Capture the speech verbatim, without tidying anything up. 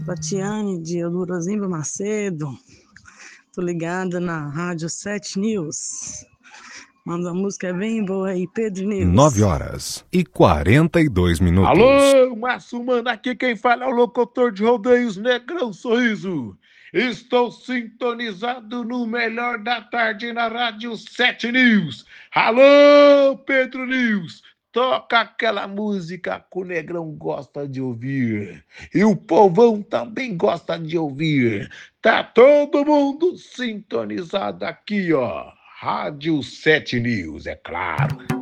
Tatiane de Eldurazinho Macedo. Tô ligada na Rádio sete News. Manda uma música bem boa aí, Pedro News. nove horas e quarenta e dois minutos. Alô, Márcio Mano, aqui quem fala é o locutor de rodeios Negrão Sorriso. Estou sintonizado no melhor da tarde na Rádio sete News. Alô, Pedro News, toca aquela música que o Negrão gosta de ouvir. E o povão também gosta de ouvir. Tá todo mundo sintonizado aqui, ó. Rádio sete News, é claro.